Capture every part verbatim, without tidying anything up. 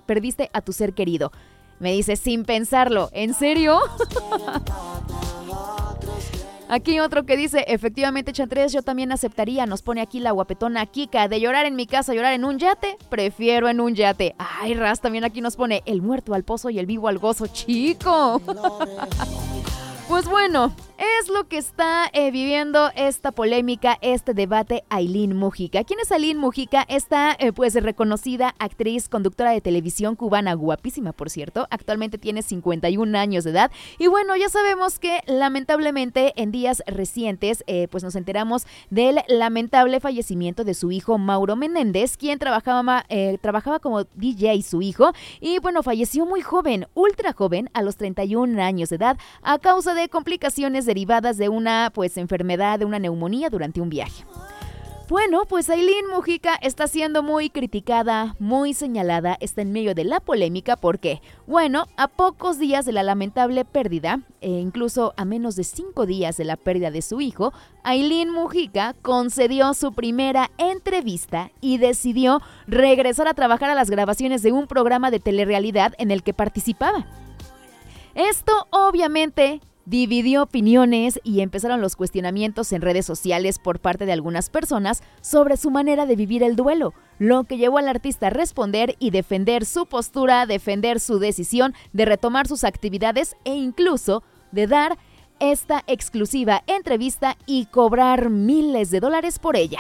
perdiste a tu ser querido. Me dice, sin pensarlo, ¿en serio? Aquí otro que dice, efectivamente, Chantres, yo también aceptaría. Nos pone aquí la guapetona Kika, de llorar en mi casa, llorar en un yate, prefiero en un yate. Ay, Raz, también aquí nos pone, el muerto al pozo y el vivo al gozo, chico. Pues bueno, es lo que está eh, viviendo esta polémica, este debate, Ailín Mujica. ¿Quién es Ailín Mujica? Esta eh, pues reconocida actriz, conductora de televisión cubana, guapísima por cierto, actualmente tiene cincuenta y un años de edad. Y bueno, ya sabemos que lamentablemente en días recientes eh, pues nos enteramos del lamentable fallecimiento de su hijo Mauro Menéndez, quien trabajaba, eh, trabajaba como D J su hijo, y bueno, falleció muy joven, ultra joven, a los treinta y un años de edad, a causa de complicaciones derivadas de una pues enfermedad, de una neumonía durante un viaje. Bueno, pues Ailín Mujica está siendo muy criticada, muy señalada, está en medio de la polémica porque, bueno, a pocos días de la lamentable pérdida, e incluso a menos de cinco días de la pérdida de su hijo, Ailín Mujica concedió su primera entrevista y decidió regresar a trabajar a las grabaciones de un programa de telerrealidad en el que participaba. Esto obviamente dividió opiniones y empezaron los cuestionamientos en redes sociales por parte de algunas personas sobre su manera de vivir el duelo, lo que llevó al artista a responder y defender su postura, defender su decisión de retomar sus actividades e incluso de dar esta exclusiva entrevista y cobrar miles de dólares por ella.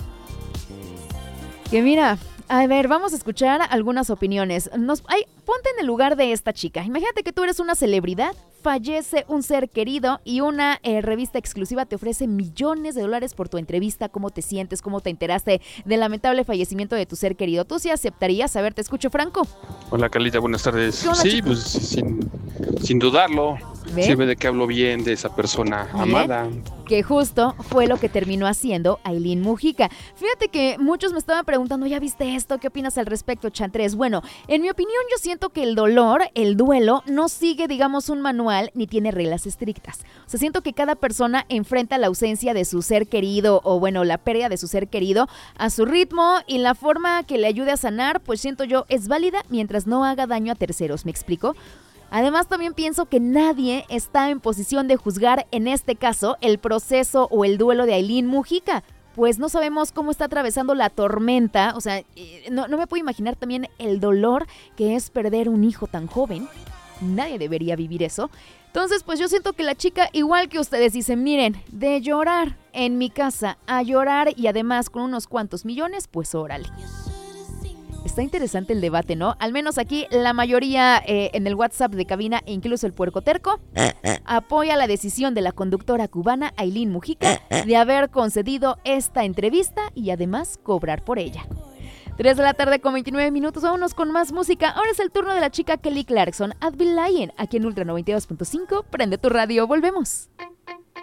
Que mira, a ver, vamos a escuchar algunas opiniones. Nos, ay, ponte en el lugar de esta chica. Imagínate que tú eres una celebridad, fallece un ser querido y una eh, revista exclusiva te ofrece millones de dólares por tu entrevista. ¿Cómo te sientes? ¿Cómo te enteraste del lamentable fallecimiento de tu ser querido? ¿Tú sí aceptarías? A ver, te escucho, Franco. Hola, Carlita, buenas tardes. Hola, sí, chico. pues sin, sin dudarlo. ¿Ve? Sirve de que hablo bien de esa persona ¿Ve? amada. Que justo fue lo que terminó haciendo Ailín Mujica. Fíjate que muchos me estaban preguntando, ¿ya viste esto? ¿Qué opinas al respecto, Chantres? Bueno, en mi opinión yo siento que el dolor, el duelo, no sigue, digamos, un manual ni tiene reglas estrictas. O sea, siento que cada persona enfrenta la ausencia de su ser querido o, bueno, la pérdida de su ser querido a su ritmo y la forma que le ayude a sanar, pues siento yo, es válida mientras no haga daño a terceros. ¿Me explico? Además, también pienso que nadie está en posición de juzgar, en este caso, el proceso o el duelo de Ailín Mujica, pues no sabemos cómo está atravesando la tormenta. O sea, no, no me puedo imaginar también el dolor que es perder un hijo tan joven. Nadie debería vivir eso. Entonces, pues yo siento que la chica, igual que ustedes, dicen, miren, de llorar en mi casa a llorar y además con unos cuantos millones, pues órale. Está interesante el debate, ¿no? Al menos aquí la mayoría eh, en el WhatsApp de cabina e incluso el puerco terco apoya la decisión de la conductora cubana Ailín Mujica de haber concedido esta entrevista y además cobrar por ella. tres de la tarde con veintinueve minutos, vámonos con más música. Ahora es el turno de la chica Kelly Clarkson, I've Been Lying, aquí en Ultra noventa y dos punto cinco. Prende tu radio, volvemos.